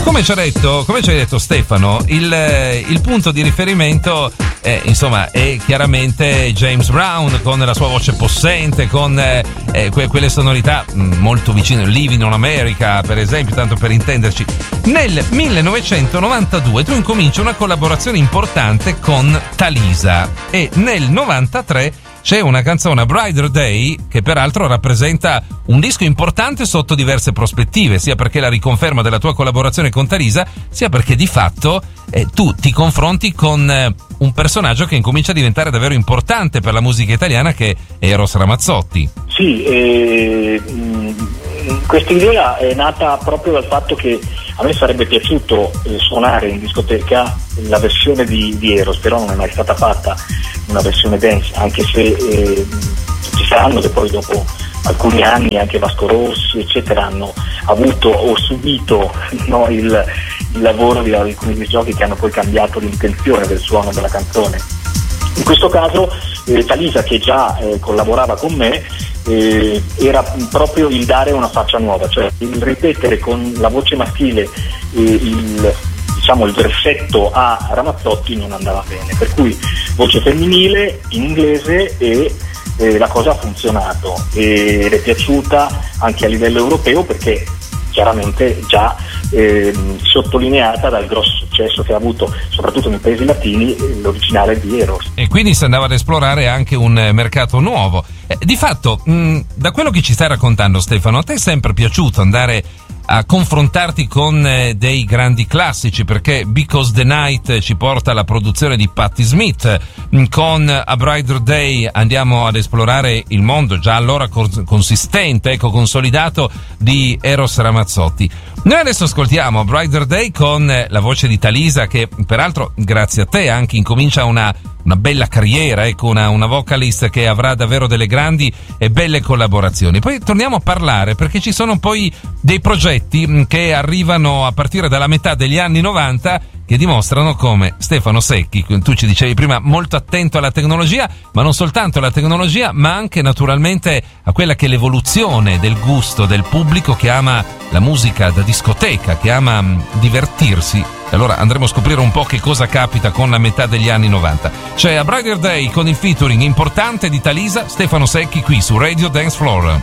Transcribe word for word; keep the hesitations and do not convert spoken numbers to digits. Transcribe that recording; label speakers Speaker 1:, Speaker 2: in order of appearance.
Speaker 1: Come ci ha detto, come ci ha detto Stefano, il, il punto di riferimento eh, insomma è chiaramente James Brown con la sua voce possente, con eh, que- quelle sonorità mh, molto vicine, Living on America per esempio, tanto per intenderci. Nel millenovecentonovantadue tu incominci una collaborazione importante con Talisa e nel novantatré c'è una canzone, A Brighter Day, che peraltro rappresenta un disco importante sotto diverse prospettive, sia perché la riconferma della tua collaborazione con Talisa, sia perché di fatto eh, tu ti confronti con eh, un personaggio che incomincia a diventare davvero importante per la musica italiana, che è Eros Ramazzotti.
Speaker 2: Sì, eh, questa idea è nata proprio dal fatto che a me sarebbe piaciuto eh, suonare in discoteca la versione di, di Eros, però non è mai stata fatta una versione dance, anche se eh, ci saranno che poi dopo alcuni anni anche Vasco Rossi eccetera hanno avuto o subito no, il, il lavoro di alcuni disjockey che hanno poi cambiato l'intenzione del suono della canzone. In questo caso eh, Talisa, che già eh, collaborava con me, eh, era proprio il dare una faccia nuova, cioè il ripetere con la voce maschile eh, il, diciamo, il versetto a Ramazzotti non andava bene, per cui voce femminile in inglese e eh, la cosa ha funzionato ed è piaciuta anche a livello europeo, perché chiaramente già eh, sottolineata dal grosso successo che ha avuto soprattutto nei paesi latini l'originale di Eros.
Speaker 1: E quindi si andava ad esplorare anche un mercato nuovo. Eh, di fatto, mh, da quello che ci stai raccontando Stefano, a te è sempre piaciuto andare a confrontarti con eh, dei grandi classici, perché Because the Night ci porta alla produzione di Patti Smith, con A Brighter Day andiamo ad esplorare il mondo già allora cons- consistente, ecco, consolidato di Eros Ramazzotti. Noi adesso ascoltiamo A Brighter Day con eh, la voce di Talisa, che peraltro grazie a te anche incomincia una una bella carriera, ecco, una, una vocalist che avrà davvero delle grandi e belle collaborazioni. Poi torniamo a parlare, perché ci sono poi dei progetti che arrivano a partire dalla metà degli anni novanta che dimostrano come Stefano Secchi, tu ci dicevi prima, molto attento alla tecnologia, ma non soltanto alla tecnologia, ma anche naturalmente a quella che è l'evoluzione del gusto del pubblico che ama la musica da discoteca, che ama divertirsi. Allora andremo a scoprire un po' che cosa capita con la metà degli anni novanta. C'è A Brighter Day con il featuring importante di Talisa, Stefano Secchi qui su Radio Dance Floor.